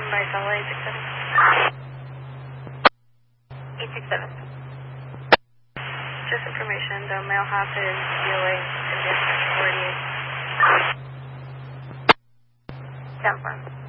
by Sala 867. 867. Just information, the male half is DOA in district 48. 10-4.